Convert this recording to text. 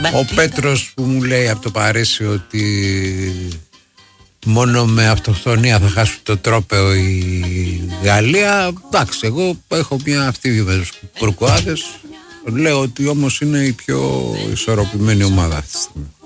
Ο Πέτρος που μου λέει από το Παρίσι ότι μόνο με αυτοκτονία θα χάσουν το τρόπαιο η Γαλλία. Εντάξει, εγώ έχω μια αυτίδιο με τους Τουρκοάδες. Λέω ότι όμως είναι η πιο ισορροπημένη ομάδα αυτή τη στιγμή.